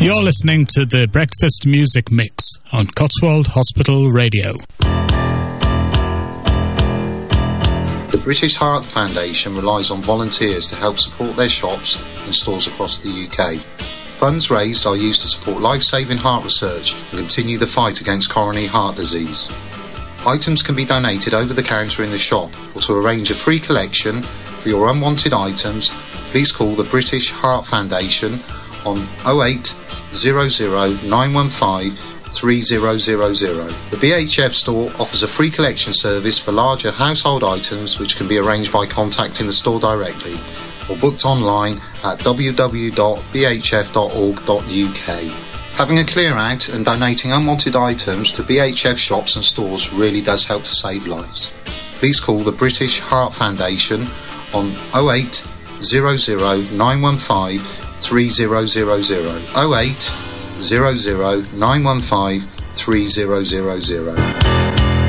You're listening to the Breakfast Music Mix on Cotswold Hospital Radio. The British Heart Foundation relies on volunteers to help support their shops and stores across the UK. Funds raised are used to support life-saving heart research and continue the fight against coronary heart disease. Items can be donated over the counter in the shop, or to arrange a free collection for your unwanted items, please call the British Heart Foundation on 0800 915 3000. The BHF store offers a free collection service for larger household items, which can be arranged by contacting the store directly or booked online at www.bhf.org.uk. Having a clear out and donating unwanted items to BHF shops and stores really does help to save lives. Please call the British Heart Foundation on 0800 915 3000. 0800 915 3000.